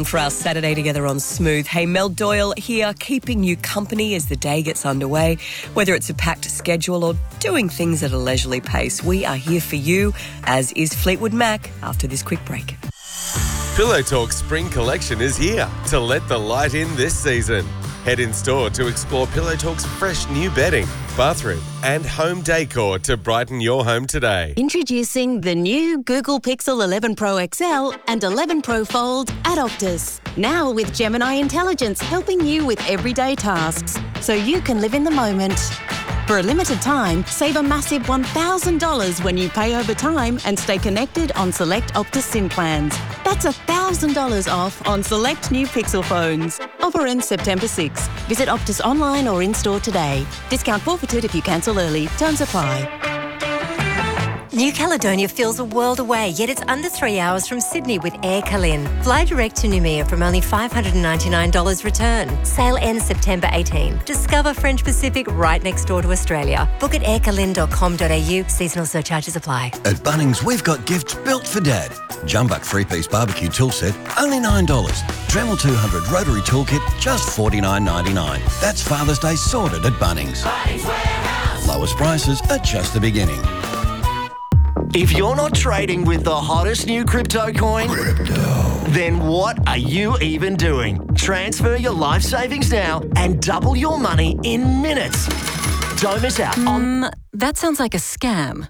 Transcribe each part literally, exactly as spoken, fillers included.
For our Saturday together on Smooth. Hey, Mel Doyle here, keeping you company as the day gets underway. Whether it's a packed schedule or doing things at a leisurely pace, we are here for you, as is Fleetwood Mac after this quick break. Pillow Talk Spring Collection is here to let the light in this season. Head in store to explore Pillow Talk's fresh new bedding, bathroom and home decor to brighten your home today. Introducing the new Google Pixel eleven Pro X L and eleven Pro Fold at Optus. Now with Gemini Intelligence helping you with everyday tasks, so you can live in the moment. For a limited time, save a massive one thousand dollars when you pay over time and stay connected on select Optus SIM plans. That's one thousand dollars off on select new Pixel phones. Offer ends September sixth. Visit Optus online or in-store today. Discount forfeited if you cancel early. Terms apply. New Caledonia feels a world away, yet it's under three hours from Sydney with Air Calin. Fly direct to Noumea from only five hundred ninety-nine dollars return. Sale ends September eighteenth. Discover French Pacific right next door to Australia. Book at air calin dot com dot a u. Seasonal surcharges apply. At Bunnings, we've got gifts built for Dad. Jumbuck three-piece barbecue tool set, only nine dollars. Dremel two hundred rotary toolkit, just forty-nine ninety-nine. That's Father's Day sorted at Bunnings. Bunnings Warehouse. Lowest prices are just the beginning. If you're not trading with the hottest new crypto coin, crypto. Then what are you even doing? Transfer your life savings now and double your money in minutes. Don't miss out on... Um, that sounds like a scam.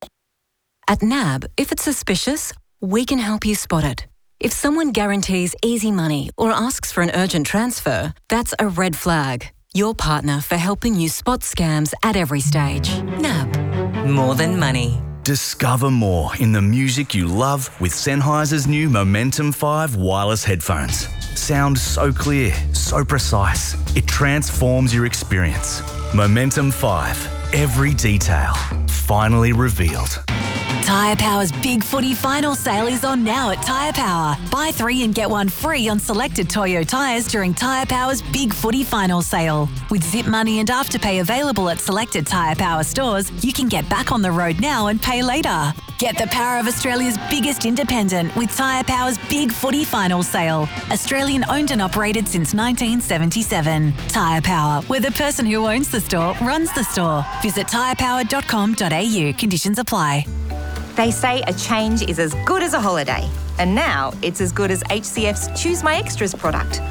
At N A B, if it's suspicious, we can help you spot it. If someone guarantees easy money or asks for an urgent transfer, that's a red flag. Your partner for helping you spot scams at every stage. N A B. More than money. Discover more in the music you love with Sennheiser's new Momentum five wireless headphones. Sound so clear, so precise. It transforms your experience. Momentum five. Every detail finally revealed. Tyre Power's Big Footy Final Sale is on now at Tyre Power. Buy three and get one free on selected Toyo tyres during Tyre Power's Big Footy Final Sale. With Zip Money and Afterpay available at selected Tyre Power stores, you can get back on the road now and pay later. Get the power of Australia's biggest independent with Tyre Power's Big Footy Final Sale. Australian owned and operated since nineteen seventy-seven. Tyre Power, where the person who owns the store runs the store. Visit tyre power dot com dot a u. Conditions apply. They say a change is as good as a holiday, and now it's as good as H C F's Choose My Extras product.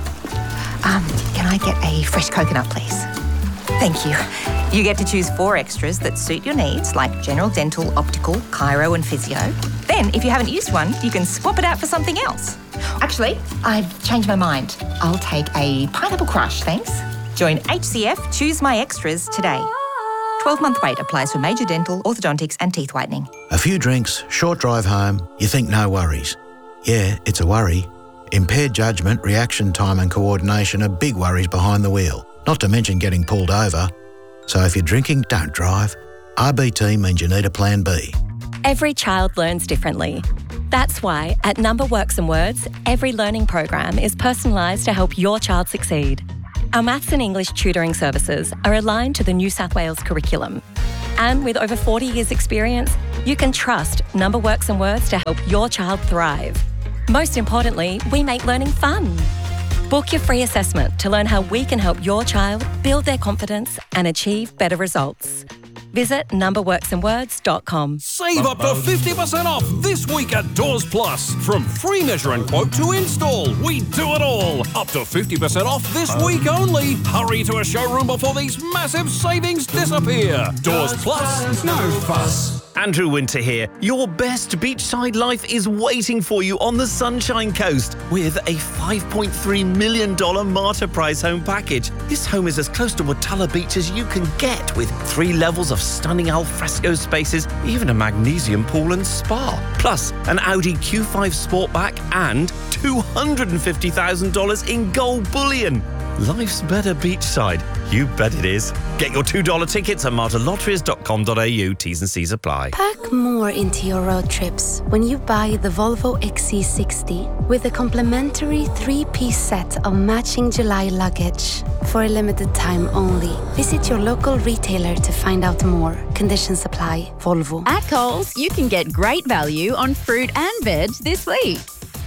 Um, can I get a fresh coconut, please? Thank you. You get to choose four extras that suit your needs, like general dental, optical, chiro and physio. Then, if you haven't used one, you can swap it out for something else. Actually, I've changed my mind. I'll take a pineapple crush, thanks. Join H C F Choose My Extras today. twelve-month wait applies for major dental, orthodontics and teeth whitening. A few drinks, short drive home, you think no worries. Yeah, it's a worry. Impaired judgment, reaction time and coordination are big worries behind the wheel, not to mention getting pulled over. So if you're drinking, don't drive. R B T means you need a plan B. Every child learns differently. That's why at Number Works and Words, every learning program is personalised to help your child succeed. Our maths and English tutoring services are aligned to the New South Wales curriculum. And with over forty years experience, you can trust Number Works and Words to help your child thrive. Most importantly, we make learning fun. Book your free assessment to learn how we can help your child build their confidence and achieve better results. Visit number works and words dot com. Save up to fifty percent off this week at Doors Plus. From free measure and quote to install, we do it all. Up to fifty percent off this week only. Hurry to a showroom before these massive savings disappear. Doors Plus, no fuss. Andrew Winter here. Your best beachside life is waiting for you on the Sunshine Coast with a five point three million dollars Marta Prize home package. This home is as close to Watala Beach as you can get, with three levels of stunning alfresco spaces, even a magnesium pool and spa. Plus, an Audi Q five Sportback and two hundred fifty thousand dollars in gold bullion. Life's better beachside. You bet it is. Get your two dollar tickets at marta lotteries dot com dot a u. T's and C's apply. Pack more into your road trips when you buy the Volvo X C sixty with a complimentary three-piece set of matching July luggage. For a limited time only. Visit your local retailer to find out more. Conditions apply. Volvo. At Coles, you can get great value on fruit and veg this week.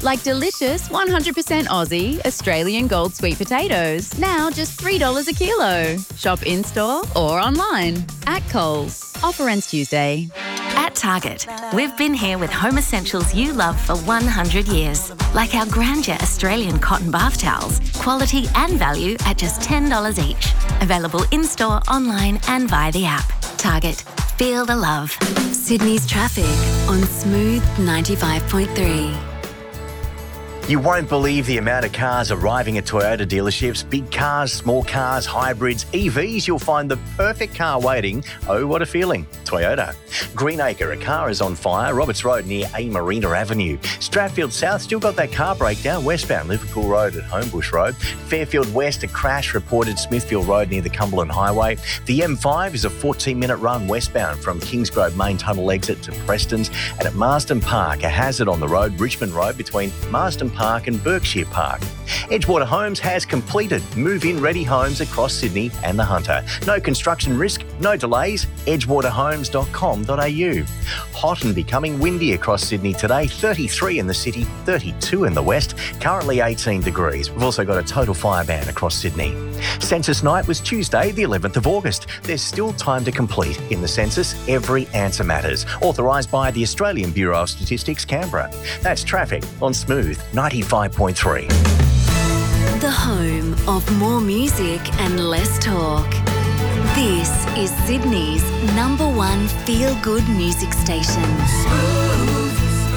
Like delicious one hundred percent Aussie Australian Gold sweet potatoes, now just three dollars a kilo. Shop in-store or online. At Coles. Offer ends Tuesday. At Target, we've been here with home essentials you love for one hundred years. Like our Grandeur Australian cotton bath towels, quality and value at just ten dollars each. Available in-store, online and via the app. Target. Feel the love. Sydney's traffic on Smooth ninety-five point three. You won't believe the amount of cars arriving at Toyota dealerships. Big cars, small cars, hybrids, E Vs. You'll find the perfect car waiting. Oh, what a feeling. Toyota. Greenacre, a car is on fire. Roberts Road near A Marina Avenue. Stratfield South, still got that car breakdown. Westbound Liverpool Road at Homebush Road. Fairfield West, a crash reported Smithfield Road near the Cumberland Highway. The M five is a fourteen minute run westbound from Kingsgrove Main Tunnel exit to Preston's. And at Marsden Park, a hazard on the road, Richmond Road between Marsden Park and Berkshire Park. Edgewater Homes has completed move-in ready homes across Sydney and the Hunter. No construction risk, no delays. edgewater homes dot com dot a u. Hot and becoming windy across Sydney today. thirty-three in the city, thirty-two in the west. Currently eighteen degrees. We've also got a total fire ban across Sydney. Census night was Tuesday, the eleventh of August. There's still time to complete. In the census, every answer matters. Authorised by the Australian Bureau of Statistics, Canberra. That's traffic on Smooth ninety-five point three. The home of more music and less talk. This is Sydney's number one feel-good music station. Smooth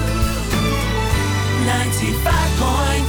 ninety-five point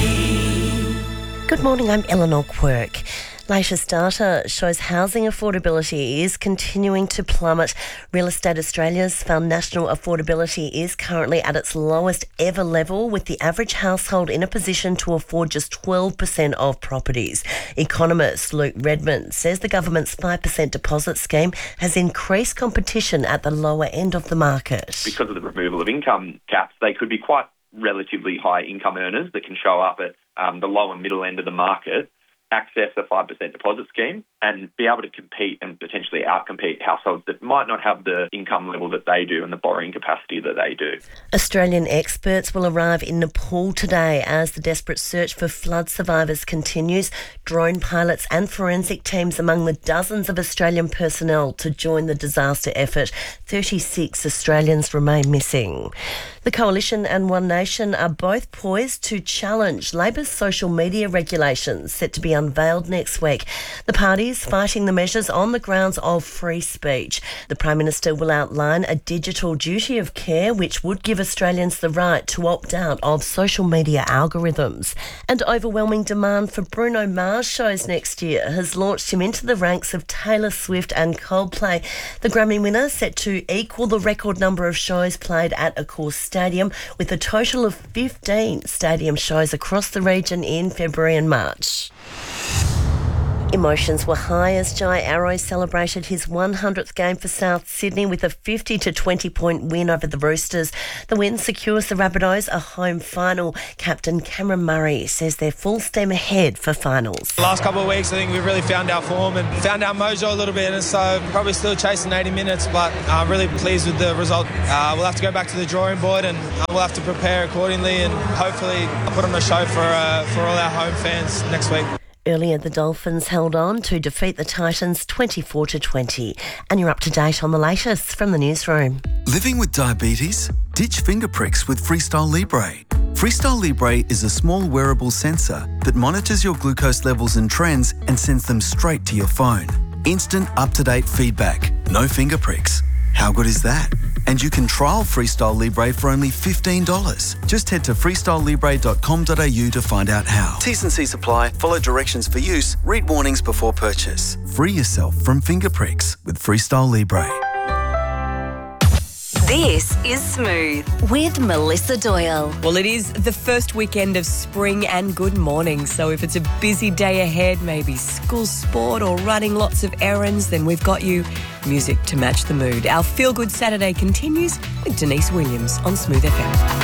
three. Good morning, I'm Eleanor Quirk. Latest data shows housing affordability is continuing to plummet. Real Estate Australia's found national affordability is currently at its lowest ever level, with the average household in a position to afford just twelve percent of properties. Economist Luke Redmond says the government's five percent deposit scheme has increased competition at the lower end of the market. Because of the removal of income caps, they could be quite relatively high income earners that can show up at um, the low and middle end of the market, access a five percent deposit scheme and be able to compete and potentially outcompete households that might not have the income level that they do and the borrowing capacity that they do. Australian experts will arrive in Nepal today as the desperate search for flood survivors continues. Drone pilots and forensic teams among the dozens of Australian personnel to join the disaster effort. thirty-six Australians remain missing. The Coalition and One Nation are both poised to challenge Labor's social media regulations set to be unveiled next week. The parties fighting the measures on the grounds of free speech. The Prime Minister will outline a digital duty of care which would give Australians the right to opt out of social media algorithms. And overwhelming demand for Bruno Mars shows next year has launched him into the ranks of Taylor Swift and Coldplay. The Grammy winner set to equal the record number of shows played at Accor Stadium, with a total of fifteen stadium shows across the region in February and March. Emotions were high as Jai Arrow celebrated his one hundredth game for South Sydney with a fifty to twenty point win over the Roosters. The win secures the Rabbitohs a home final. Captain Cameron Murray says they're full steam ahead for finals. The last couple of weeks, I think we've really found our form and found our mojo a little bit, and so probably still chasing eighty minutes, but I'm really pleased with the result. Uh, we'll have to go back to the drawing board and uh, we'll have to prepare accordingly and hopefully put on a show for, uh, for all our home fans next week. Earlier, the Dolphins held on to defeat the Titans twenty-four to twenty. And you're up to date on the latest from the newsroom. Living with diabetes? Ditch finger pricks with Freestyle Libre. Freestyle Libre is a small wearable sensor that monitors your glucose levels and trends and sends them straight to your phone. Instant, up-to-date feedback. No finger pricks. How good is that? And you can trial Freestyle Libre for only fifteen dollars. Just head to freestyle libre dot com dot a u to find out how. T's and C's apply. Follow directions for use. Read warnings before purchase. Free yourself from finger pricks with Freestyle Libre. This is Smooth with Melissa Doyle. Well, it is the first weekend of spring and good morning. So if it's a busy day ahead, maybe school sport or running lots of errands, then we've got you music to match the mood. Our Feel Good Saturday continues with Denise Williams on Smooth F M.